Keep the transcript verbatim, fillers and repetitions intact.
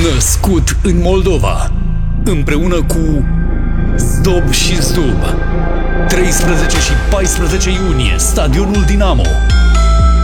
Născut în Moldova, împreună cu Zdob și Zdub. treisprezece și paisprezece iunie, Stadionul Dinamo.